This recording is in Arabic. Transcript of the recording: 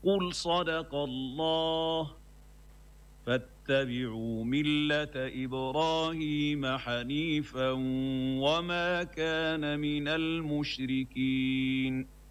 قل صدق الله فاتبعوا ملة إبراهيم حنيفا وما كان من المشركين